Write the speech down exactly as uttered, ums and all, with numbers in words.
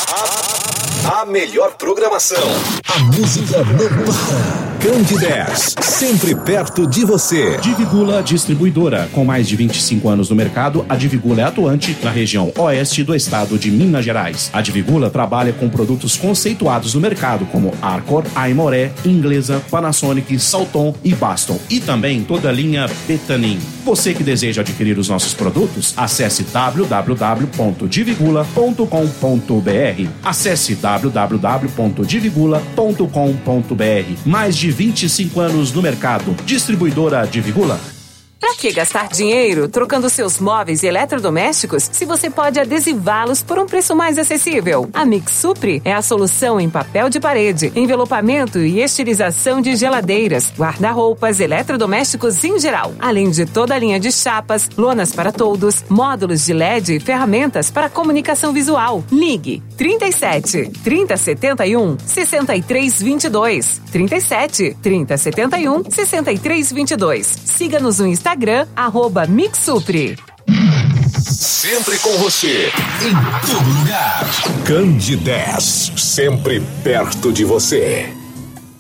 A melhor programação. A música não para. Candidez, sempre perto de você. Divigula Distribuidora. Com mais de vinte e cinco anos no mercado, a Divigula é atuante na região oeste do estado de Minas Gerais. A Divigula trabalha com produtos conceituados no mercado, como Arcor, Aimoré, Inglesa, Panasonic, Salton e Baston. E também toda a linha Betanin. Você que deseja adquirir os nossos produtos, acesse w w w ponto divigula ponto com ponto b r. Acesse w w w ponto divigula ponto com ponto b r. Mais de vinte e cinco anos no mercado. Distribuidora Divigula. Pra que gastar dinheiro trocando seus móveis e eletrodomésticos se você pode adesivá-los por um preço mais acessível? A Mix Supri é a solução em papel de parede, envelopamento e estilização de geladeiras, guarda-roupas, eletrodomésticos em geral, além de toda a linha de chapas, lonas para toldos, módulos de L E D e ferramentas para comunicação visual. Ligue trinta e sete, trinta, setenta e um, sessenta e três, vinte e dois, trinta e sete, trinta, setenta e um, sessenta e três, vinte e dois. Siga-nos no Instagram Instagram, arroba Mixupri. Sempre com você, em todo lugar. Candidez, sempre perto de você.